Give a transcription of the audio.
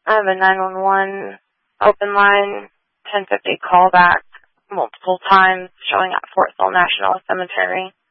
I have a 911 open line, 1050 callback multiple times showing at Fort Sill National Cemetery.